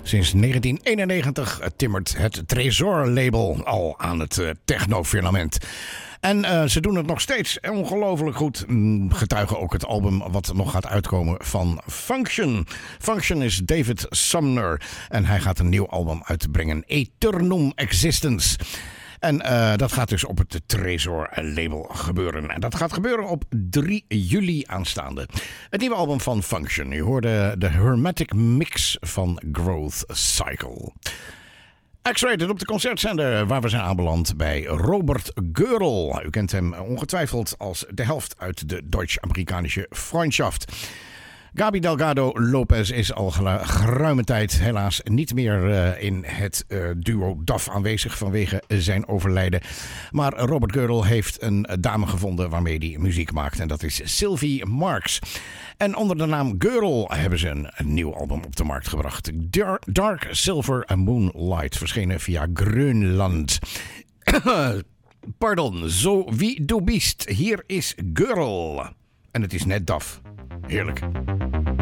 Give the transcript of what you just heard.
Sinds 1991 timmert het Tresor-label al aan het technofilament. En ze doen het nog steeds ongelooflijk goed. Getuigen ook het album wat nog gaat uitkomen van Function. Function is David Sumner. En hij gaat een nieuw album uitbrengen. Eternum Existence. En dat gaat dus op het Tresor-label gebeuren. En dat gaat gebeuren op 3 juli aanstaande. Het nieuwe album van Function. U hoorde de Hermetic Mix van Growth Cycle. X-Rated op de concertzender waar we zijn aanbeland bij Robert Geurl. U kent hem ongetwijfeld als de helft uit de Deutsch-Amerikanische Freundschaft. Gabi Delgado Lopez is al geruime tijd helaas niet meer in het duo DAF aanwezig vanwege zijn overlijden. Maar Robert Geurl heeft een dame gevonden waarmee hij muziek maakt en dat is Sylvie Marks. En onder de naam Geurl hebben ze een nieuw album op de markt gebracht. Dark Silver and Moonlight, verschenen via Grönland. Pardon, zo wie du bist. Hier is Geurl. En het is net DAF. Heerlijk.